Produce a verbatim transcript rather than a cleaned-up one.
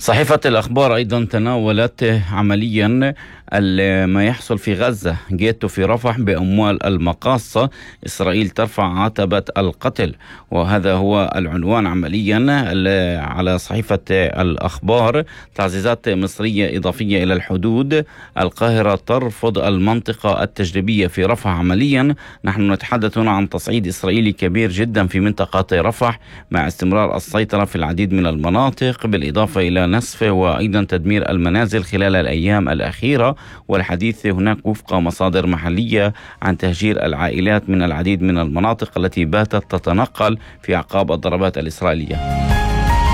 صحيفة الأخبار أيضا تناولت عمليا ما يحصل في غزة، جيتو في رفح بأموال المقاصة، إسرائيل ترفع عتبة القتل. وهذا هو العنوان عمليا على صحيفة الأخبار. تعزيزات مصرية إضافية إلى الحدود، القاهرة ترفض المنطقة التجريبية في رفح. عمليا نحن نتحدث هنا عن تصعيد إسرائيلي كبير جدا في منطقة رفح مع استمرار السيطرة في العديد من المناطق، بالإضافة إلى نسف وأيضا تدمير المنازل خلال الأيام الأخيرة. والحديث هناك وفق مصادر محلية عن تهجير العائلات من العديد من المناطق التي باتت تتنقل في أعقاب الضربات الإسرائيلية.